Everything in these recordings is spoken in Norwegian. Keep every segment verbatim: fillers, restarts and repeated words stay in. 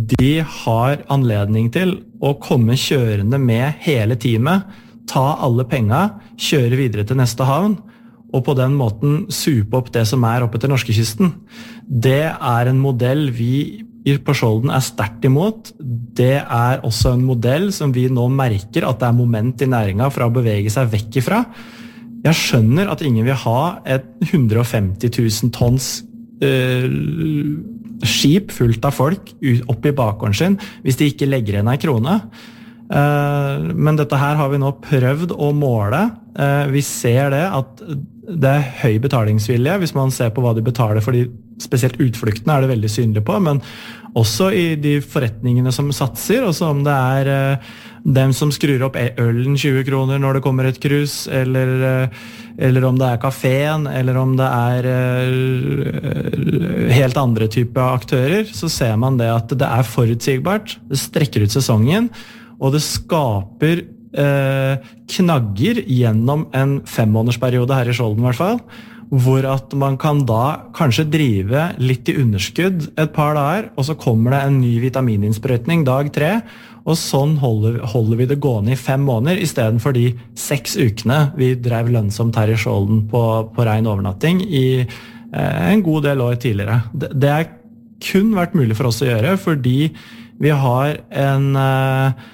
de har anledning til å komme kjørende med hele teamet, ta alle penga, kjøre videre til neste havn, og på den måten supe opp det som er oppe til norskekysten. Det er en modell vi på Skjolden er sterkt imot. Det er også en modell som vi nå merker at det er moment i næringen fra å bevege seg vekk ifra. Jeg skjønner at ingen vil ha et hundre og femti tusen tons uh, skip fullt av folk opp i bakgården sin hvis de ikke legger igjen en krone. Uh, men dette her har vi nå prøvd å måle. Uh, vi ser det at det er høy betalingsvilje hvis man ser på hva de betaler for de spesielt utfluktene er det veldig synlig på, men også i de forretningene som satser, også om det er uh, dem som skrur opp ølen tjue kroner når det kommer et krus, eller, uh, eller om det er kaféen, eller om det er uh, helt andre typer aktører, så ser man det at det er forutsigbart, det strekker ut sesongen, og det skaper uh, knagger gjennom en femmånedersperiode her i Skjolden i hvert fall, hvor at man kan da kanskje drive litt i underskudd et par dager, og så kommer det en ny vitamininnsprøytning dag tre, og sånn holder, holder vi det gående i fem måneder, i stedet for de seks ukene vi drev lønnsomt her i Skjolden på, på ren overnatting i eh, en god del år tidligere. Det, det er kun vært mulig for oss å gjøre, fordi vi har en... Eh,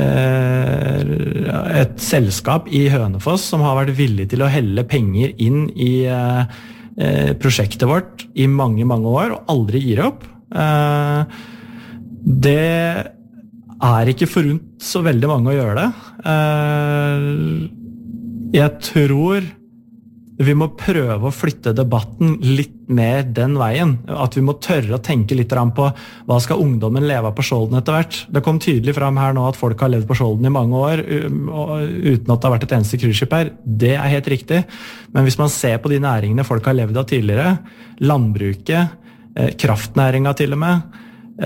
et selskap i Hønefoss som har vært villig til å helle penger inn i eh, prosjektet vårt i mange, mange år og aldri gir opp. Eh, det er ikke forunt så veldig mange å gjøre det. Eh, jeg tror vi må prøve å flytte debatten litt mer den veien. At vi må tørre å tenke litt på hva skal ungdommen leve av på Skjolden etter hvert. Det kom tydelig fram her nå at folk har levd på Skjolden i mange år uten at det har vært et eneste cruiseskip her. Det er helt riktig. Men hvis man ser på de næringene folk har levd av tidligere, landbruket, kraftnæringa til og med,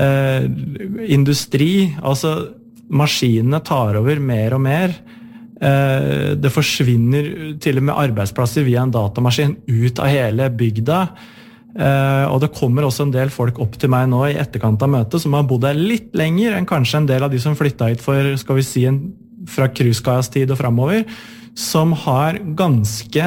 industri, altså maskinene tar over mer og mer. Det forsvinner til og med arbeidsplasser via en datamaskin ut av hele bygda, og det kommer også en del folk opp til meg nå i etterkant av møtet som har bodd der litt lenger enn kanskje en del av de som flyttet hit for, skal vi si, en, fra Cruiskajas tid og fremover, som har ganske,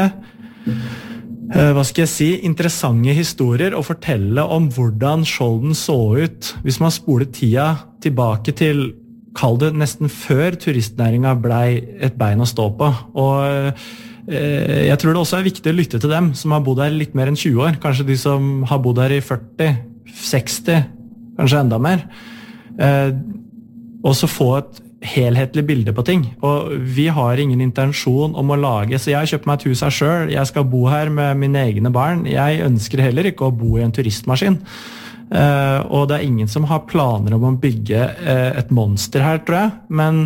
hva skal jeg si, interessante historier å fortelle om hvordan Skjolden så ut hvis man spoler tida tilbake til kall det nesten før turistnæringen ble et bein å stå på. Og eh, jeg tror det også er viktig å lytte til dem som har bodd her litt mer enn tjue år. Kanskje de som har bodd her i førti, seksti, kanskje enda mer. Eh, og så få et helhetlig bilde på ting. Og vi har ingen intensjon om å lage, så jeg har kjøpt meg et hus her selv. Jeg skal bo her med mine egne barn. Jeg ønsker heller ikke å bo i en turistmaskin. Uh, og det er ingen som har planer om å bygge uh, et monster her, tror jeg, men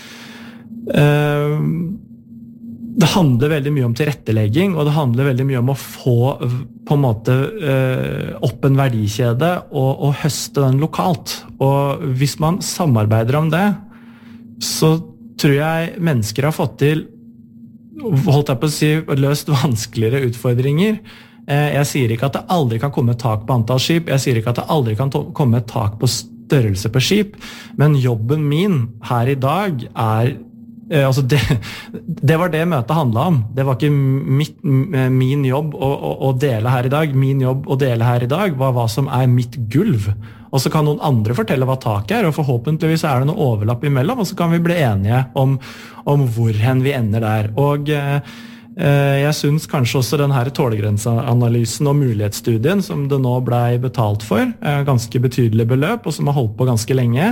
uh, det handler veldig mye om tilrettelegging, og det handler veldig mye om å få på en måte uh, opp en verdikjede og, og høste den lokalt. Og hvis man samarbeider om det, så tror jeg mennesker har fått til, holdt jeg på å si, løst vanskeligere utfordringer. Jeg sier ikke at det aldri kan komme et tak på antall skip, jeg sier ikke at det aldri kan komme et tak på størrelse på skip, men jobben min her i dag er, altså det, det var det møtet handlet om. Det var ikke mitt, min jobb å, å, å dele her i dag. Min jobb å dele her i dag var hva som er mitt gulv. Og så kan noen andre fortelle hva taket er, og forhåpentligvis er det noe overlapp imellom, og så kan vi bli enige om, om hvor hen vi ender der. Og jeg synes kanskje også den her tålegrenseanalysen og mulighetsstudien som det nå ble betalt for, ganske betydelig beløp, og som har holdt på ganske lenge,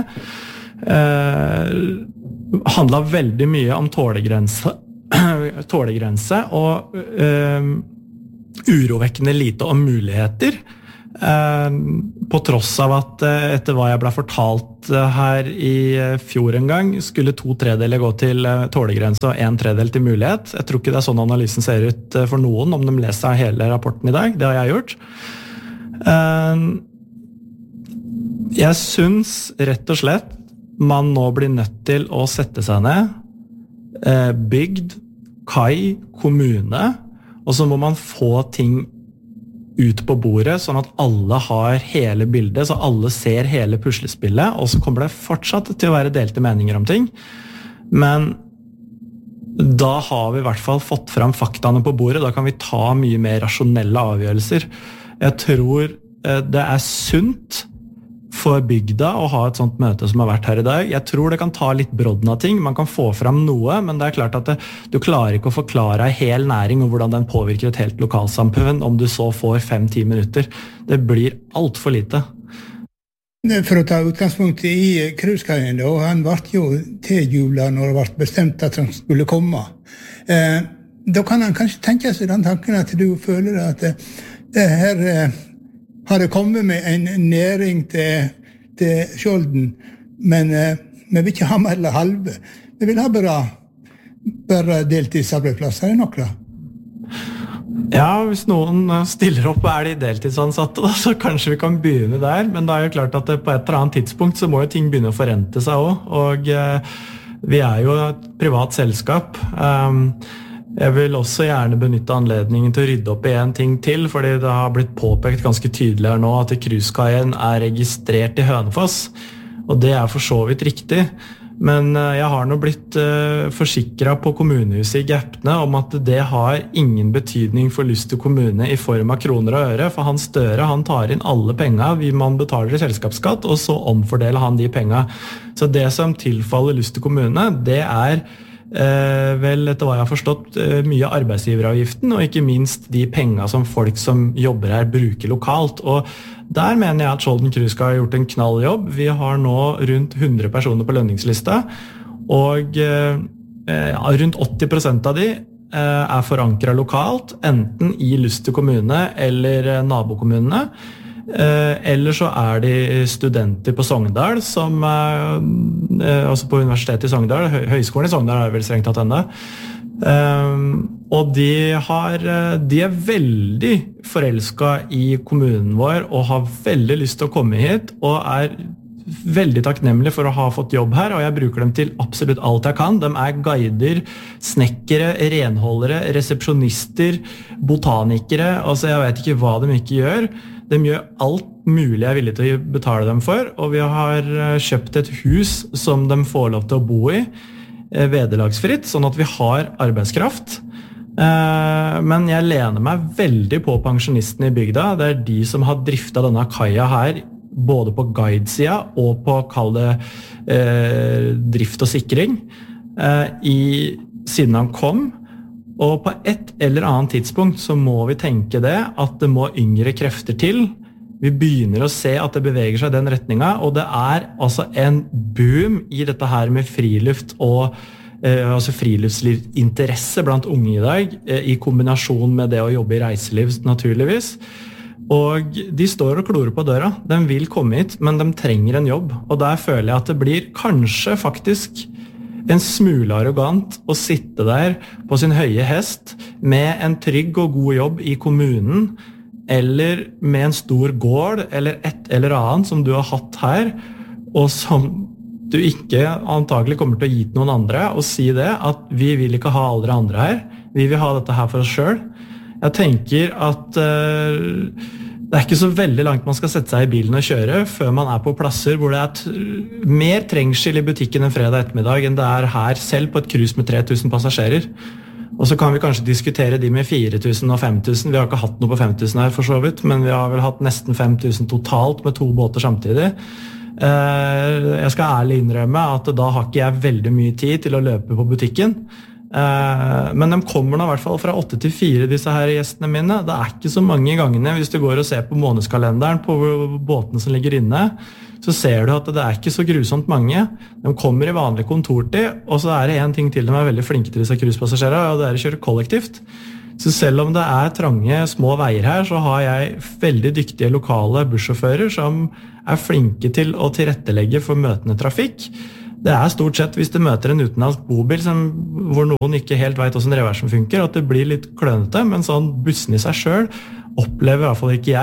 eh, handlet veldig mye om tålegrense, tålegrense og eh, urovekkende lite om muligheter. Eh, på tross av at eh, etter hva jeg ble fortalt eh, her i eh, fjor en gang, skulle to tredeler gå til eh, tålegrense og en tredel til mulighet. Jeg tror ikke det er sånn analysen ser ut eh, for noen om de leser hele rapporten i dag. Det har jeg gjort. Eh, jeg synes rett og slett man nå blir nødt til å sette seg ned, eh, bygd, kai, kommune, og så må man få ting ut på bordet, sånn at alle har hele bildet, så alle ser hele puslespillet, og så kommer det fortsatt til å være delte meninger om ting. Men da har vi i hvert fall fått fram faktaene på bordet, da kan vi ta mye mer rasjonelle avgjørelser. Jeg tror det er sunt for bygda å ha et sånt møte som har vært her i dag. Jeg tror det kan ta litt brodden av ting, man kan få fram noe, men det er klart at det, du klarer ikke å forklare en hel næring og hvordan den påvirker et helt lokalsamfunn om du så får fem-ti minutter. Det blir alt for lite. For å ta utgangspunkt i Cruiskaien, han ble jo tiljulet når det ble bestemt at han skulle komme. Eh, da kan han kanskje tenke seg den tanken at du føler at det, det her eh, har det kommet med en næring til, til Skjolden, men eh, vi vil ikke ha mer eller halve. Vi vil ha bare, bare deltidsarbeidsplasser i noe. Ja, hvis noen stiller opp og er de deltidsansatte, da, så kanskje vi kan begynne der, men det er jo klart at på et eller annet tidspunkt så må jo ting begynne å forrente seg også, og eh, vi er jo et privat selskap. Um, Jeg vil også gjerne benytte anledningen til å rydde opp i en ting til, fordi det har blitt påpekt ganske tydelig her nå at Cruiskaien er registrert i Hønefoss, og det er for så vidt riktig. Men jeg har nå blitt forsikret på kommunehuset i Gepne om at det har ingen betydning for Luster kommune i form av kroner og øre, for han Støre, han tar inn alle penger vi man betaler i selskapsskatt, og så omfordeler han de pengene. Så det som tilfaller Luster kommune, det er Eh, vel, etter hva jeg har forstått, eh, mye arbeidsgiveravgiften, og ikke minst de penger som folk som jobber her bruker lokalt. Og der mener jeg at Skjolden Cruisekai har gjort en knalljobb. Vi har nå rundt hundre personer på lønningslista, og eh, rundt åtti prosent av de eh, er forankret lokalt, enten i Luster kommune eller eh, nabokommunene. Eh, eller så er de studenter på Sogndal som eh, altså på universitetet i Sogndal, hø høyskolen i Sogndal er vel strengt tatt enda eh, og de har de er veldig forelsket i kommunen vår og har veldig lyst til å komme hit og er veldig takknemlig for å ha fått jobb her, og jeg bruker dem til absolutt alt jeg kan. De er guider, snekkere, renholdere, resepsjonister, botanikere, altså jeg vet ikke hva de ikke gjør. De gjør alt mulig jeg er villig til å betale dem for, og vi har kjøpt et hus som de får lov til å bo i, vederlagsfritt, sånn at vi har arbeidskraft. Men jeg lener meg veldig på pensjonistene i bygda. Det er de som har driftet denne kaia her, både på guidesida og på kall det eh, drift og sikring, eh, i, siden han kom. Og på et eller annet tidspunkt så må vi tenke det, at det må yngre krefter til. Vi begynner å se at det beveger seg i den retningen, og det er altså en boom i dette her med friluft og eh, altså friluftslivsinteresse blant unge i dag, eh, i kombinasjon med det å jobbe i reiseliv naturligvis. Og de står og klorer på døra. De vil komme hit, men de trenger en jobb. Og der føler jeg at det blir kanskje faktisk en smule arrogant å sitte der på sin høye hest med en trygg og god jobb i kommunen, eller med en stor gård, eller et eller annet som du har hatt her, og som du ikke antagelig kommer til å gi til noen andre, og si det, at vi vil ikke ha alle andre her, vi vil ha dette her for oss selv. Jeg tenker at uh, det er ikke så veldig langt man skal sette seg i bilen og kjøre før man er på plasser hvor det er mer trengsel i butikken en fredag ettermiddag enn det er her selv på et cruise med tre tusen passasjerer. Og så kan vi kanskje diskutere de med fire tusen og fem tusen. Vi har ikke hatt noe på fem tusen her for så vidt, men vi har vel hatt nesten fem tusen totalt med to båter samtidig. Jeg skal ærlig innrømme at da har ikke jeg veldig mye tid til å løpe på butikken. Men de kommer nå i hvert fall fra åtte til fire, disse her gjestene mine. Det er ikke så mange gangene. Hvis du går og ser på månedskalenderen på båtene som ligger inne, så ser du at det er ikke så grusomt mange. De kommer i vanlig kontortid, og så er det en ting til de er veldig flinke til disse cruisepassasjerer, og det er å kjøre kollektivt. Så selv om det er trange, små veier her, så har jeg veldig dyktige lokale bussjåfører som er flinke til å tilrettelegge for møtende trafikk. Det er stort sett hvis du møter en utenlandsk bobil som, hvor noen ikke helt vet hvordan reversen funker, at det blir litt klønete, men sånn bussen i seg selv opplever i hvert fall ikke jeg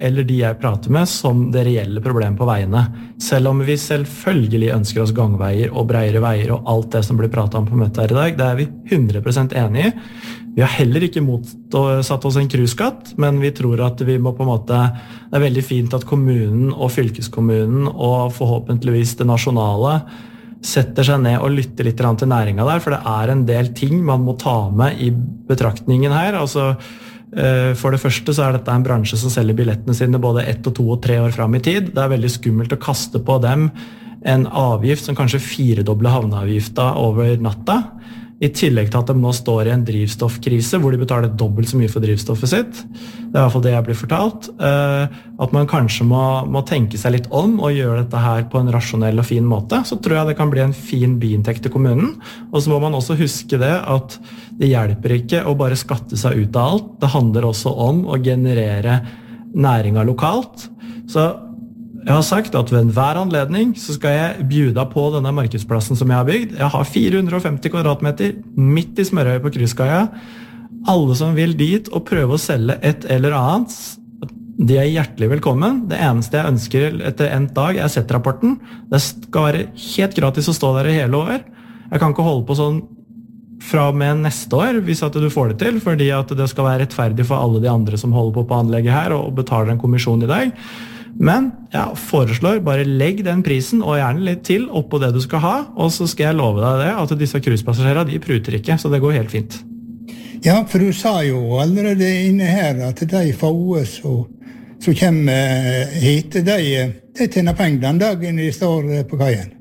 eller de jeg prater med, som det reelle problemet på veiene. Selv om vi selvfølgelig ønsker oss gangveier og bredere veier og alt det som blir pratet om på møtet her i dag, det er vi hundre prosent enig i. Vi har heller ikke motsatt oss en cruiseskatt, men vi tror at vi må på en måte, det er veldig fint at kommunen og fylkeskommunen og forhåpentligvis det nasjonale setter seg ned og lytter litt til næringen der, for det er en del ting man må ta med i betraktningen her. Altså, for det første så er dette en bransje som selger billettene sine både ett og to og tre år frem i tid. Det er veldig skummelt å kaste på dem en avgift som kanskje firedobler havneavgifta over natta, i tillegg til at de nå står i en drivstoffkrise hvor de betaler dobbelt så mye for drivstoffet sitt. Det er i hvert fall det jeg blir fortalt. At man kanskje må, må tenke seg litt om og gjøre dette her på en rasjonell og fin måte. Så tror jeg det kan bli en fin biinntekt til kommunen. Og så må man også huske det at det hjelper ikke å bare skatte seg ut av alt. Det handler også om å generere næringa lokalt. Så jeg har sagt at ved enhver anledning så skal jeg bjuda på denne markedsplassen som jeg har bygd. Jeg har fire hundre og femti kvadratmeter midt i Smørøy på Krysskaia. Alle som vil dit og prøve å selge et eller annet, de er hjertelig velkommen. Det eneste jeg ønsker etter en dag er sett-rapporten. Det skal være helt gratis å stå der i hele år. Jeg kan ikke holde på sånn fra og med neste år, hvis at du får det til, fordi at det skal være rettferdig for alle de andre som holder på på anlegget her og betaler en kommisjon i dag. Men jeg foreslår bare legg den prisen og gjerne litt til oppå det du skal ha, og så skal jeg love deg det at disse cruisepassasjerene, de pruter ikke, så det går helt fint. Ja, for du sa jo allerede inne her at de få som kommer hit, de, de tjener penger den dagen de står på kaien.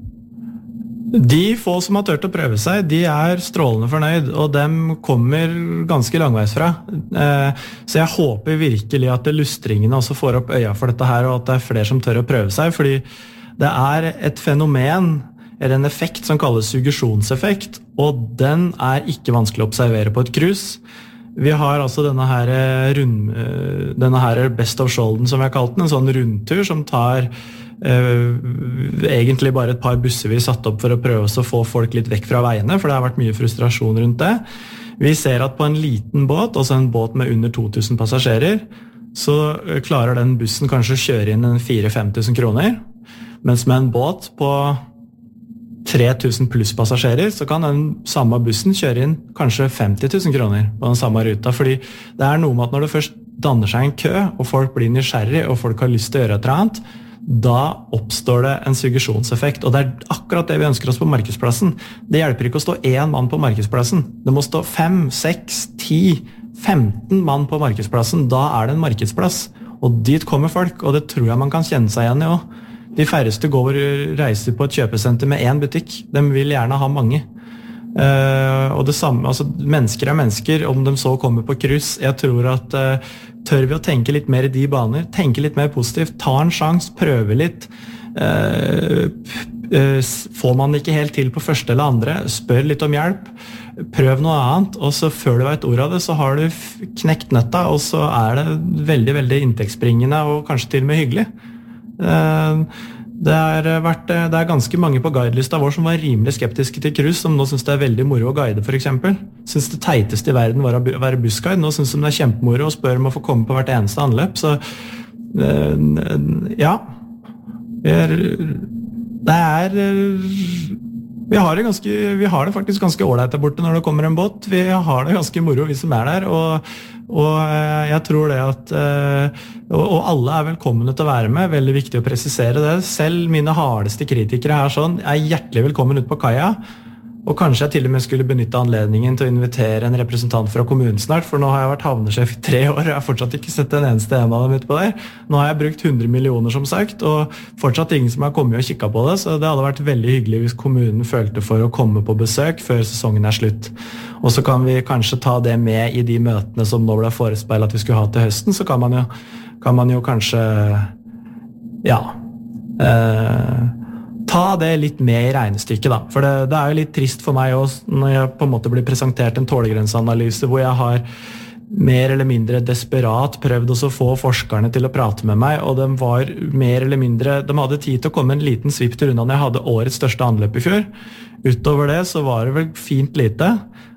De få som har tørt å prøve seg, de er strålende fornøyd, og dem kommer ganske langveis fra. Så jeg håper virkelig at lustringene også får opp øya for dette her, og at det er flere som tør å prøve seg, fordi det er et fenomen, eller en effekt som kalles suggesjonseffekt, og den er ikke vanskelig å observere på et cruise. Vi har altså denne her, rund, denne her Best of Skjolden, som vi har kalt den, en sånn rundtur som tar Uh, egentlig bare et par busser vi satt opp for å prøve å få folk litt vekk fra veiene, for det har vært mye frustrasjon rundt det. Vi ser at på en liten båt, altså en båt med under to tusen passasjerer, så klarer den bussen kanskje å kjøre inn en fire til fem tusen kroner, mens med en båt på tre tusen pluss passasjerer, så kan den samme bussen kjøre inn kanskje femti tusen kroner på den samme ruta, fordi det er noe med at når det først danner seg en kø, og folk blir nysgjerrig, og folk har lyst til å gjøre et eller annet, da oppstår det en suggesjonseffekt, og det er akkurat det vi ønsker oss på markedsplassen. Det hjelper ikke å stå én mann på markedsplassen. Det må stå fem, seks, ti, femten mann på markedsplassen. Da er det en markedsplass, og dit kommer folk, og det tror jeg man kan kjenne seg igjen i også. De færreste går og reiser på et kjøpesenter med én butikk. De vil gjerne ha mange. Uh, og det samme, altså mennesker er mennesker, om de så kommer på kryss. Jeg tror at uh, tør vi å tenke litt mer i de baner, tenke litt mer positivt, ta en sjans, prøve litt. Uh, uh, får man ikke helt til på første eller andre, spør litt om hjelp, prøv noe annet, og så før du vet ordet av det, så har du knekt nøtta, og så er det veldig, veldig inntektsbringende og kanskje til og med hyggelig. Uh, Det er, vært, det er ganske mange på guidelista vår som var rimelig skeptiske til cruise, som nå synes det er veldig moro å guide, for eksempel. Synes det teiteste i verden var å være bussguide. Nå synes de det er kjempemoro og spør om å få komme på hvert eneste anløp. Så ja, det er vi har det, ganske, vi har det faktisk ganske ålreit der borte når det kommer en båt. Vi har det ganske moro, vi som er der, og, og jeg tror det at og alle er velkomne til å være med, veldig viktig å presisere det. Selv mine hardeste kritikere her sånn, er hjertelig velkommen ut på kaia. Og kanskje jeg til og med skulle benytte anledningen til å invitere en representant fra kommunen snart, for nå har jeg vært havnesjef i tre år, og jeg har fortsatt ikke sett en eneste en av dem ute på der. Nå har jeg brukt hundre millioner som sagt, og fortsatt ingen som har kommet og kikket på det, så det hadde vært veldig hyggelig hvis kommunen følte for å komme på besøk før sesongen er slutt. Og så kan vi kanskje ta det med i de møtene som nå ble forespeilet at vi skulle ha til høsten, så kan man jo, kan man jo kanskje, ja, eh, ta det litt med i regnestykket da, for det, det er jo litt trist for meg også når jeg på en måte blir presentert en tålegrenseanalyse hvor jeg har mer eller mindre desperat prøvd å få forskerne til å prate med meg, og de var mer eller mindre, de hadde tid til å komme en liten svipp til unna når jeg hadde årets største anløp i fjor. Utover det så var det vel fint lite.